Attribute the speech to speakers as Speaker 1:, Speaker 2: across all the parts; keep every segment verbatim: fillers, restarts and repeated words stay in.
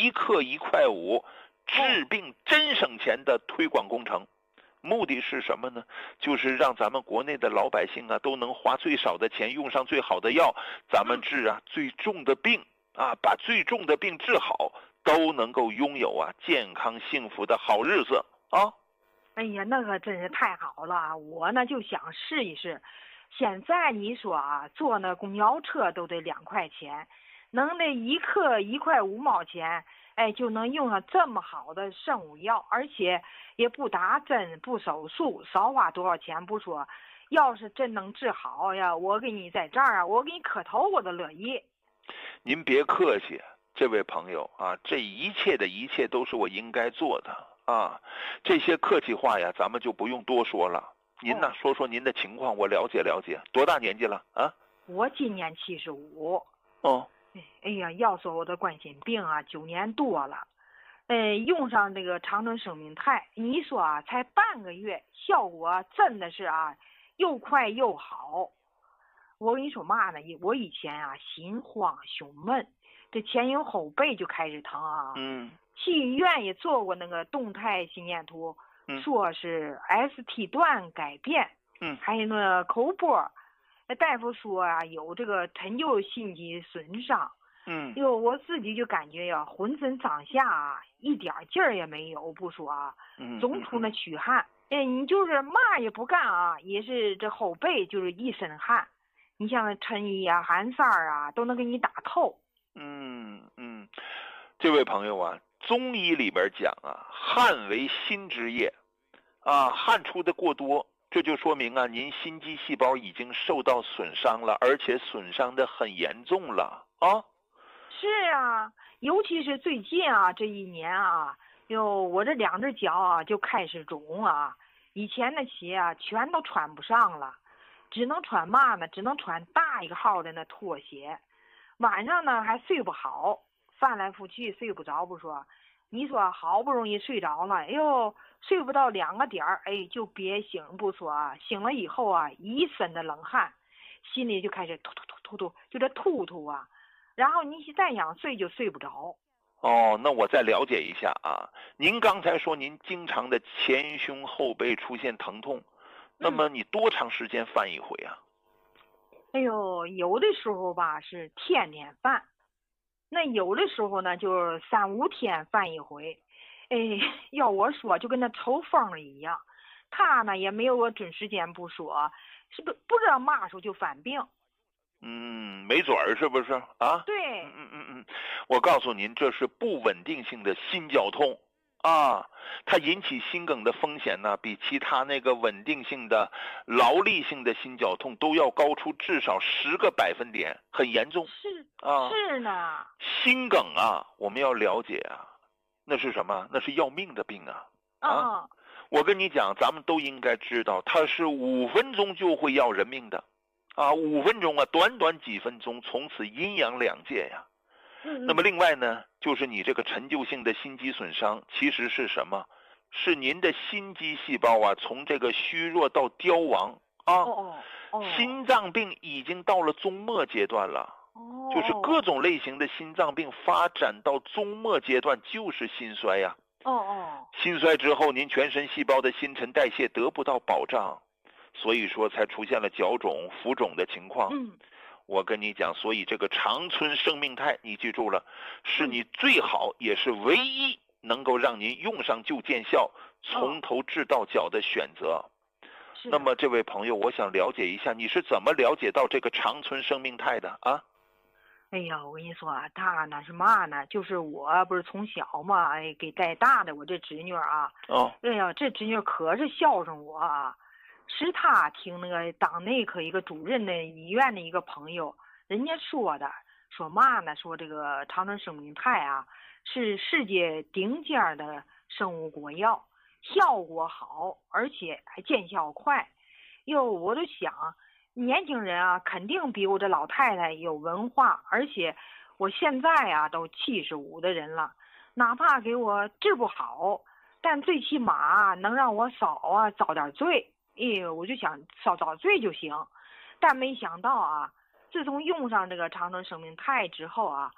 Speaker 1: 一克一块五，治病真省钱的推广工程。目的是什么呢？就是让咱们国内的老百姓啊都能花最少的钱用上最好的药，咱们治啊最重的病啊，把最重的病治好，都能够拥有啊健康幸福的好日子啊。
Speaker 2: 哎呀，那可真是太好了，我呢就想试一试。现在你说啊，坐那公交车都得两块钱，能那一克一块五毛钱，哎，就能用上这么好的生物药，而且也不打针不手术，少花多少钱不说，要是真能治好呀，我给你在这儿啊，我给你磕头我都乐意。
Speaker 1: 您别客气，这位朋友啊，这一切的一切都是我应该做的啊，这些客气话呀，咱们就不用多说了。您呢，
Speaker 2: 哦、
Speaker 1: 说说您的情况，我了解了解。多大年纪了啊？
Speaker 2: 我今年七十五。
Speaker 1: 哦。
Speaker 2: 哎呀，要说我的冠心病啊，九年多了。呃，用上这个长春生命肽，你说啊，才半个月，效果真的是啊，又快又好。我跟你说嘛呢，我以前啊心慌胸闷，这前因后背就开始疼啊。
Speaker 1: 嗯。
Speaker 2: 去医院也做过那个动态心电图，
Speaker 1: 嗯、
Speaker 2: 说是 S T 段改变，
Speaker 1: 嗯，
Speaker 2: 还有那口波，那大夫说啊有这个陈旧心肌损伤。
Speaker 1: 嗯，
Speaker 2: 哟，我自己就感觉呀，浑身上下啊一点劲儿也没有，不说啊，总出那虚汗。哎，你就是嘛也不干啊，也是这后背就是一身汗。你像衬衣啊、汗衫啊，都能给你打透。
Speaker 1: 嗯嗯，这位朋友啊，中医里边讲啊，汗为心之液，啊，汗出的过多，这就说明啊，您心肌细胞已经受到损伤了，而且损伤的很严重了啊。
Speaker 2: 是啊，尤其是最近啊，这一年啊，哟，我这两只脚啊就开始肿啊，以前的鞋啊全都穿不上了，只能穿嘛呢？只能穿大一个号的那拖鞋。晚上呢还睡不好，翻来覆去睡不着不说，你说好不容易睡着了，哎呦，睡不到两个点儿，哎，就憋醒不说啊，醒了以后啊，一身的冷汗，心里就开始突突突突突，就这突突啊。然后你再想睡就睡不着。
Speaker 1: 哦，那我再了解一下啊。您刚才说您经常的前胸后背出现疼痛，那么你多长时间犯一回啊？
Speaker 2: 哎呦，有的时候吧是天天犯，那有的时候呢就是三五天犯一回。哎，要我说就跟那抽风了一样，他呢也没有个准时间不说，是不不知道嘛时候就犯病。
Speaker 1: 嗯，没准儿是不是啊？
Speaker 2: 对，
Speaker 1: 嗯嗯嗯，我告诉您，这是不稳定性的心绞痛啊，它引起心梗的风险呢，比其他那个稳定性的、劳力性的心绞痛都要高出至少十个百分点，很严重。
Speaker 2: 是
Speaker 1: 啊，
Speaker 2: 是呢。
Speaker 1: 心梗啊，我们要了解啊，那是什么？那是要命的病啊！啊，
Speaker 2: 嗯、
Speaker 1: 我跟你讲，咱们都应该知道，它是五分钟就会要人命的。啊，五分钟啊，短短几分钟，从此阴阳两界呀。
Speaker 2: 嗯、
Speaker 1: 那么另外呢，就是你这个陈旧性的心肌损伤，其实是什么？是您的心肌细胞啊，从这个虚弱到凋亡啊。
Speaker 2: 哦哦哦。
Speaker 1: 心脏病已经到了终末阶段了。
Speaker 2: 哦。
Speaker 1: 就是各种类型的心脏病发展到终末阶段，就是心衰呀。
Speaker 2: 哦哦。
Speaker 1: 心衰之后，您全身细胞的新陈代谢得不到保障。所以说才出现了脚肿、浮肿的情况。
Speaker 2: 嗯，
Speaker 1: 我跟你讲，所以这个长春生命肽，你记住了，是你最好也是唯一能够让您用上就见效、从头治到脚的选择。
Speaker 2: 是。
Speaker 1: 那么这位朋友，我想了解一下，你是怎么了解到这个长春生命肽的啊？
Speaker 2: 哎呀，我跟你说啊，他那是嘛呢？就是我不是从小嘛，哎，给带大的我这侄女啊。
Speaker 1: 哦。
Speaker 2: 哎呀，这侄女可是孝顺我啊。是他听那个当内科一个主任的医院的一个朋友，人家说的，说嘛呢？说这个长春生命肽啊，是世界顶尖的生物果药，效果好，而且还见效快。哟，我就想，年轻人啊，肯定比我这老太太有文化，而且我现在啊都七十五的人了，哪怕给我治不好，但最起码能让我少啊遭点罪。哎，我就想少遭罪就行，但没想到啊，自从用上这个长春生命肽之后啊，哎，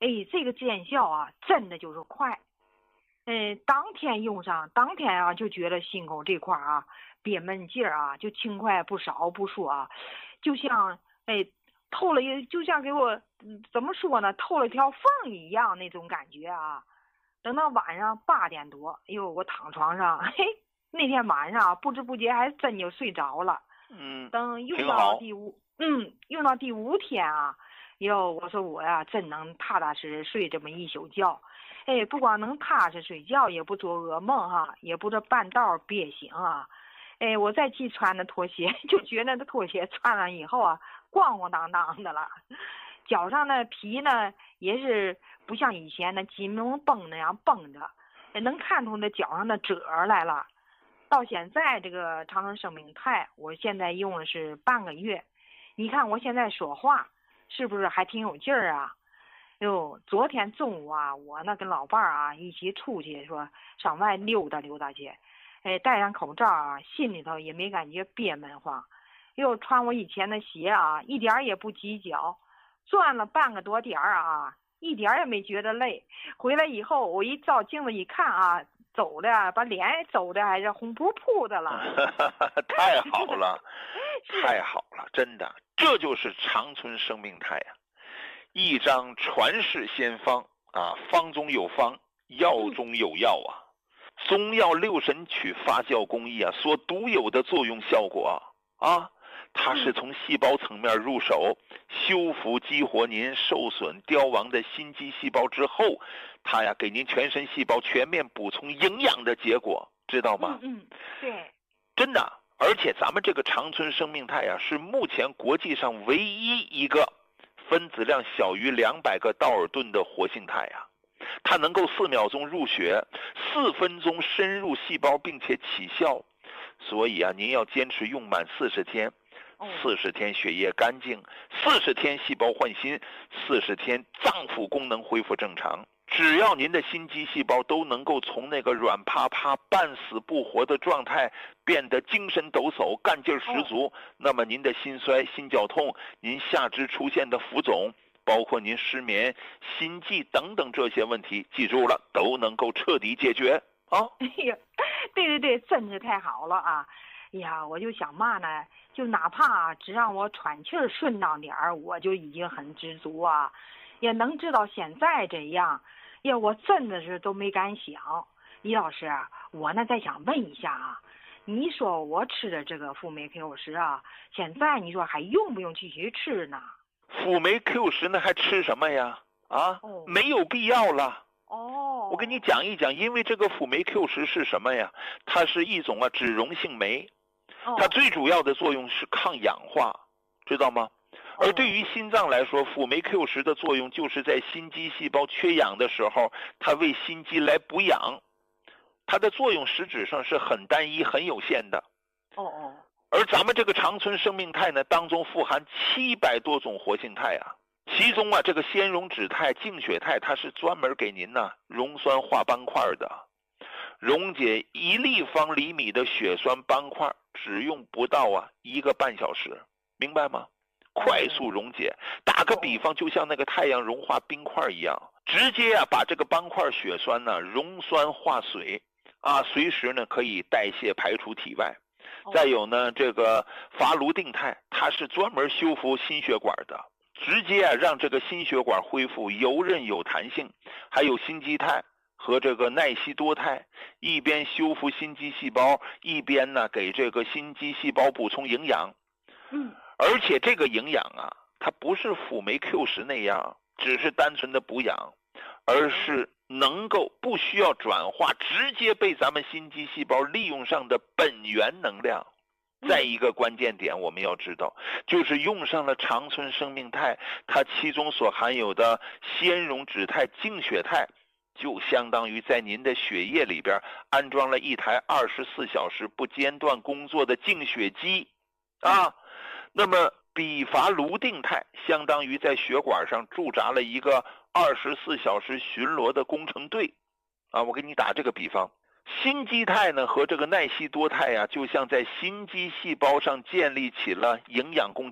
Speaker 2: 哎，这个见效啊，真的就是快。嗯，当天用上，当天啊就觉得心口这块啊憋闷劲儿啊就轻快不少不说啊，就像哎透了一，就像给我怎么说呢，透了一条缝一样那种感觉啊。等到晚上八点多，哎呦，我躺床上，嘿，那天晚上不知不觉还真就睡着了。
Speaker 1: 嗯，
Speaker 2: 等用到第五，嗯，用到第五天啊，哟，我说我呀真能踏踏实实睡这么一宿觉。哎，不光能踏实睡觉，也不做噩梦哈，也不这半道憋醒啊。哎，我再去穿的拖鞋，就觉得那拖鞋穿上以后啊，咣咣当当的了。脚上的皮呢，也是不像以前那紧绷绷那样绷着，也能看出那脚上的褶来了。到现在这个长春生命肽，我现在用的是半个月。你看我现在说话是不是还挺有劲儿啊？哟，昨天中午啊，我那跟老伴儿啊一起出去说上外溜达溜达去，哎，戴上口罩啊，心里头也没感觉憋闷慌。又穿我以前的鞋啊，一点也不挤脚，转了半个多点儿啊，一点也没觉得累。回来以后，我一照镜子一看啊，走的把脸走的还是红扑扑的了。
Speaker 1: 太好了，太好了，真的，这就是长春生命肽呀、啊。一张传世仙方啊，方中有方，药中有药啊。中药六神曲发酵工艺啊，所独有的作用效果啊，它是从细胞层面入手，修复激活您受损凋亡的心肌细胞之后，它呀给您全身细胞全面补充营养的结果，知道吗？
Speaker 2: 嗯嗯，对，
Speaker 1: 真的，而且咱们这个长春生命肽啊，是目前国际上唯一一个分子量小于两百个道尔顿的活性肽啊，它能够四秒钟入血，四分钟深入细胞并且起效，所以啊，您要坚持用满四十天，四十天血液干净，四十天细胞换新，四十天脏腑功能恢复正常。只要您的心肌细胞都能够从那个软趴趴、半死不活的状态变得精神抖擞、干劲十足，那么您的心衰、心绞痛，您下肢出现的浮肿，包括您失眠、心悸等等这些问题，记住了，都能够彻底解决啊！
Speaker 2: 哎呀，对对对，真是太好了啊！哎呀，我就想嘛呢，就哪怕只让我喘气儿顺当点儿，我就已经很知足啊。也能知道现在这样，呀，我真的是都没敢想。李老师，我呢再想问一下啊，你说我吃的这个辅酶 Q 十啊，现在你说还用不用继续吃呢？
Speaker 1: 辅酶 Q 十那还吃什么呀？啊，哦、没有必要了。
Speaker 2: 哦，
Speaker 1: 我跟你讲一讲，因为这个辅酶 Q 十是什么呀？它是一种啊脂溶性酶，它最主要的作用是抗氧化，知道吗？而对于心脏来说，辅酶 Q 十的作用就是在心肌细胞缺氧的时候，它为心肌来补氧，它的作用实质上是很单一、很有限的。
Speaker 2: 哦哦。
Speaker 1: 而咱们这个长春生命肽呢，当中富含七百多种活性肽啊，其中啊这个纤溶脂肽、净血肽，它是专门给您呢溶酸化斑块的，溶解一立方厘米的血栓斑块，只用不到啊一个半小时，明白吗？快速溶解，打个比方，就像那个太阳融化冰块一样，直接啊把这个斑块血栓呢溶酸化水，啊随时呢可以代谢排出体外。再有呢，这个伐卢定肽，它是专门修复心血管的，直接啊让这个心血管恢复油韧有弹性。还有心肌肽和这个奈西多肽，一边修复心肌细胞，一边呢给这个心肌细胞补充营养。
Speaker 2: 嗯。
Speaker 1: 而且这个营养啊，它不是辅酶 Q 十那样，只是单纯的补养，而是能够不需要转化，直接被咱们心肌细胞利用上的本源能量。再一个关键点我们要知道，就是用上了长春生命肽，它其中所含有的纤溶脂肽、净血肽，就相当于在您的血液里边安装了一台二十四小时不间断工作的净血机啊。那么比伐卢定肽相当于在血管上驻扎了一个二十四小时巡逻的工程队啊，我给你打这个比方，心肌肽呢和这个奈西多肽呀、啊，就像在心肌细胞上建立起了营养工厂，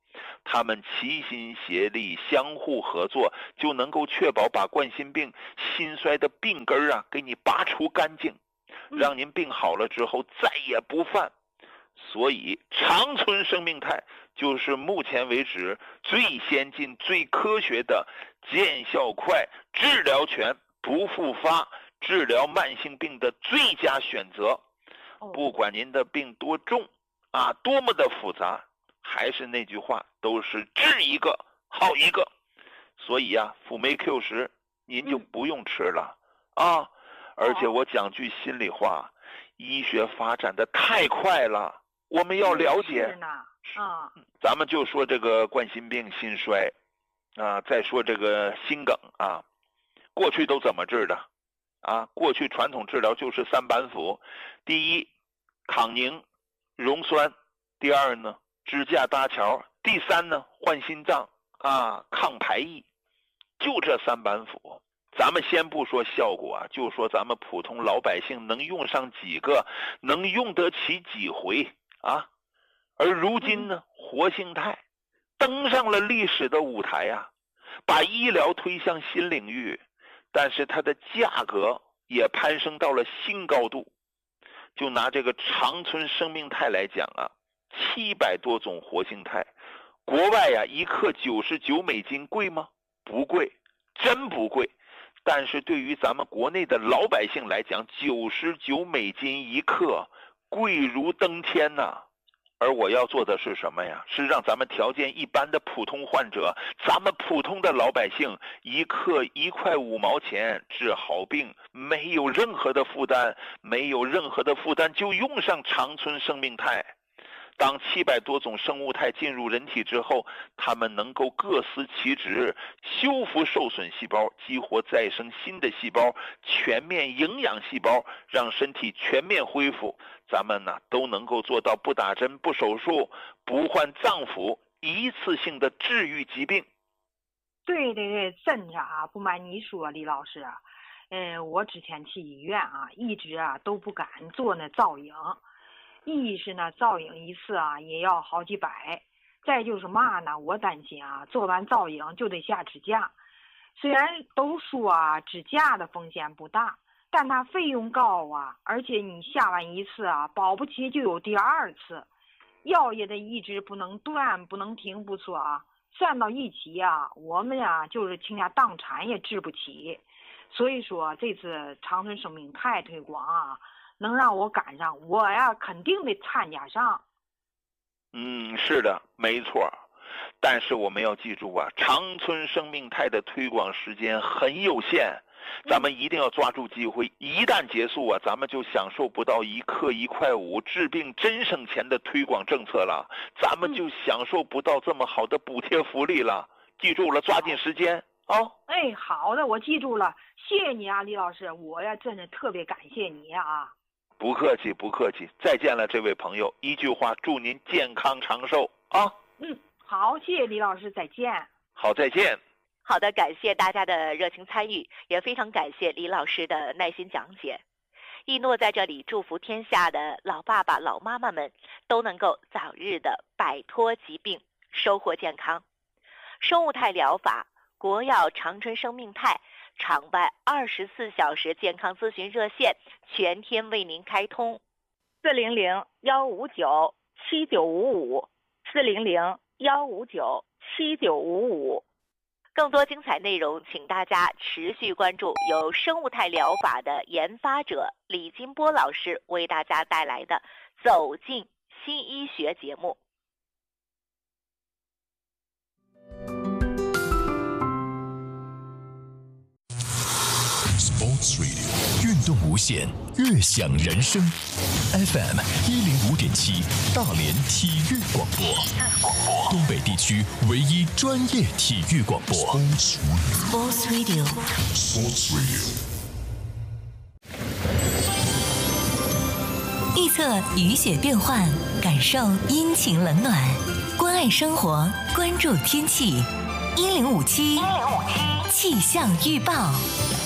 Speaker 1: 他们齐心协力相互合作，就能够确保把冠心病心衰的病根啊给你拔除干净，让您病好了之后再也不犯。所以长春生命肽就是目前为止最先进最科学的见效快、治疗全、不复发治疗慢性病的最佳选择。不管您的病多重啊，多么的复杂，还是那句话，都是治一个好一个。所以啊，辅酶 Q 十您就不用吃了、嗯、啊。而且我讲句心里话，医学发展的太快了，我们要了解。
Speaker 2: 是呢，啊，
Speaker 1: 咱们就说这个冠心病、心衰啊，再说这个心梗啊，过去都怎么治的啊？过去传统治疗就是三板斧，第一，抗凝溶栓；第二呢，支架搭桥；第三呢，换心脏啊，抗排异，就这三板斧。咱们先不说效果啊，就说咱们普通老百姓能用上几个，能用得起几回啊？而如今呢，活性肽登上了历史的舞台呀、啊，把医疗推向新领域，但是它的价格也攀升到了新高度。就拿这个长春生命肽来讲啊，七百多种活性肽，国外呀、啊、一克九十九美金，贵吗？不贵，真不贵。但是对于咱们国内的老百姓来讲，九十九美金一克，贵如登天呐、啊！而我要做的是什么呀？是让咱们条件一般的普通患者，咱们普通的老百姓，一克一块五毛钱治好病，没有任何的负担，没有任何的负担就用上长春生命肽。当七百多种生物肽进入人体之后，它们能够各司其职，修复受损细胞，激活再生新的细胞，全面营养细胞，让身体全面恢复。咱们呢都能够做到不打针、不手术、不换脏腑，一次性的治愈疾病。
Speaker 2: 对对对，真的啊，不瞒你说，李老师，嗯、呃，我之前去医院啊，一直啊都不敢做那造影。一是呢，造影一次啊也要好几百，再就是嘛呢，我担心啊，做完造影就得下支架。虽然都说啊，支架的风险不大，但它费用高啊，而且你下完一次啊，保不齐就有第二次，药也得一直不能断，不能停不说啊，算到一起啊，我们呀、啊、就是倾家荡产也治不起。所以说这次长春生命肽推广啊，能让我赶上，我呀肯定得参加上。
Speaker 1: 嗯，是的，没错。但是我们要记住啊，长春生命肽的推广时间很有限，咱们一定要抓住机会。一旦结束啊，咱们就享受不到一克一块五治病真省钱的推广政策了，咱们就享受不到这么好的补贴福利了。记住了，抓紧时间哦。
Speaker 2: 哎，好的，我记住了，谢谢你啊，李老师，我呀真的特别感谢你啊。
Speaker 1: 不客气，不客气，再见了，这位朋友。一句话，祝您健康长寿啊！
Speaker 2: 嗯，好，谢谢李老师，再见。
Speaker 1: 好，再见。
Speaker 3: 好的，感谢大家的热情参与，也非常感谢李老师的耐心讲解。一诺在这里祝福天下的老爸爸、老妈妈们都能够早日的摆脱疾病，收获健康。生物肽疗法，国药长春生命肽场外二十四小时健康咨询热线全天为您开通，
Speaker 4: 四零零幺五九七九五五，四零零幺五九七九五五。
Speaker 3: 更多精彩内容，请大家持续关注由生物肽疗法的研发者李金波老师为大家带来的《走进新医学》节目。
Speaker 5: Sports Radio 运动无限，悦享人生。F M 一零五点七，大连体育广播，东北地区唯一专业体育广播。Sports Radio。Sports Radio。
Speaker 6: 预测雨雪变幻，感受阴晴冷暖，关爱生活，关注天气。一零五七，气象预报。